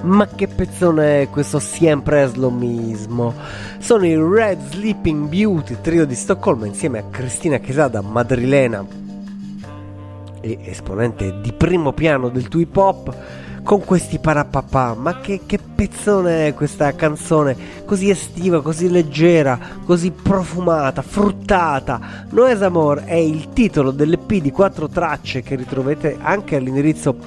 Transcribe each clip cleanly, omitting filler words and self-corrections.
Ma che pezzone è questo sempre lo mismo? Sono i Red Sleeping Beauty, trio di Stoccolma, insieme a Cristina Quesada, madrilena e esponente di primo piano del hip hop, con questi parapapà. Ma che pezzone è questa canzone così estiva, così leggera, così profumata, fruttata. Noes Amor è il titolo dell'EP di 4 tracce che ritrovate anche all'indirizzo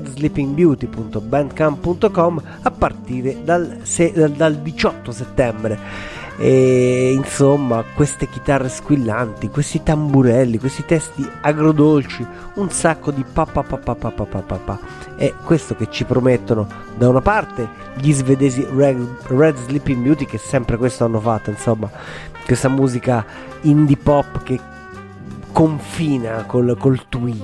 redsleepingbeauty.bandcamp.com a partire dal 18 settembre. E insomma, queste chitarre squillanti, questi tamburelli, questi testi agrodolci, un sacco di pa. È questo che ci promettono da una parte gli svedesi Red Sleeping Beauty, che sempre questo hanno fatto, insomma, questa musica indie pop che confina col twee.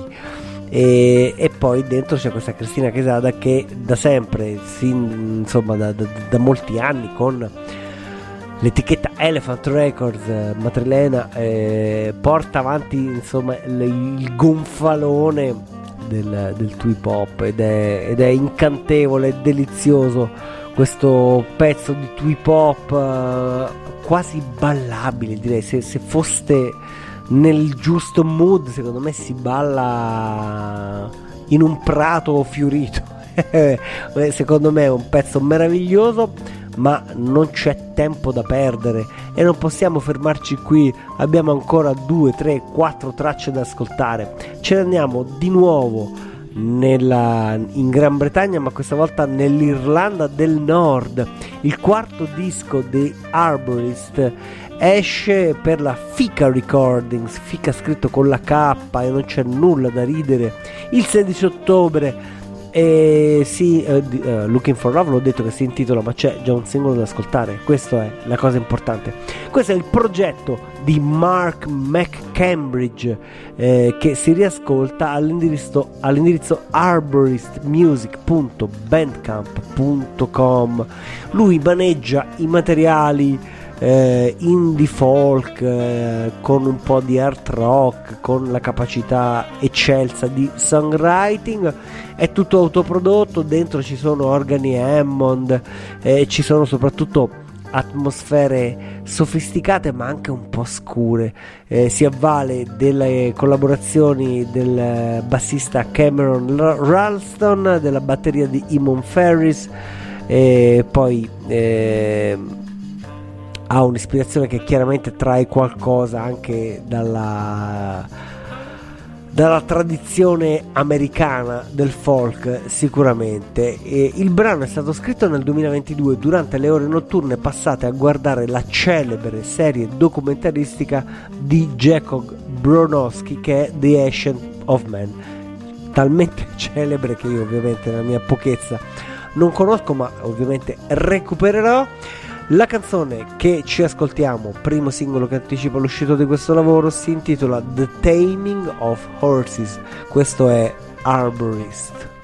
E poi dentro c'è questa Cristina Quesada che da sempre, insomma da molti anni, con l'etichetta Elephant Records madrilena, porta avanti insomma il gonfalone del hip hop, ed è incantevole e delizioso questo pezzo di hip hop, quasi ballabile, direi. Se foste nel giusto mood, secondo me si balla in un prato fiorito. Secondo me è un pezzo meraviglioso, ma non c'è tempo da perdere e non possiamo fermarci qui. Abbiamo ancora 2, 3, 4 tracce da ascoltare. Ce ne andiamo di nuovo in Gran Bretagna, ma questa volta nell'Irlanda del Nord. Il quarto disco dei Arborist esce per la Fika Recordings, Fika scritto con la K e non c'è nulla da ridere, il 16 ottobre. E sì, Looking for Love l'ho detto che si intitola, ma c'è già un singolo da ascoltare, questa è la cosa importante. Questo è il progetto di Mark McCambridge, che si riascolta all'indirizzo arboristmusic.bandcamp.com. Lui maneggia i materiali indie folk, con un po' di art rock, con la capacità eccelsa di songwriting. È tutto autoprodotto, dentro ci sono organi Hammond, ci sono soprattutto atmosfere sofisticate ma anche un po' scure. Si avvale delle collaborazioni del bassista Cameron Ralston, della batteria di Eamon Ferris, e poi ha un'ispirazione che chiaramente trae qualcosa anche dalla tradizione americana del folk, sicuramente. E il brano è stato scritto nel 2022 durante le ore notturne passate a guardare la celebre serie documentaristica di Jacob Bronowski, che è The Ancient of Man, talmente celebre che io ovviamente nella mia pochezza non conosco, ma ovviamente recupererò. La canzone che ci ascoltiamo, primo singolo che anticipa l'uscita di questo lavoro, si intitola The Taming of Horses. Questo è Arborist.